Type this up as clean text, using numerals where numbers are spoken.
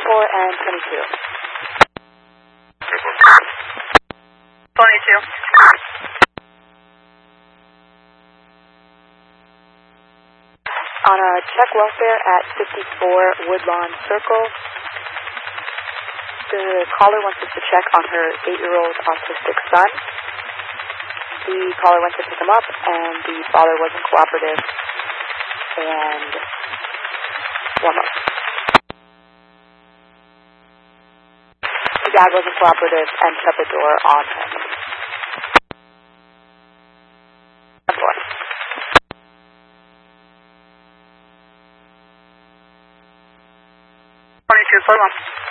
and 22. 22. On a check welfare at 54 Woodlawn Circle, the caller wants us to check on her 8-year-old autistic son. The caller went to pick him up, and the father wasn't cooperative. And 1 month. The dad wasn't cooperative and shut the door on him. 22, so long.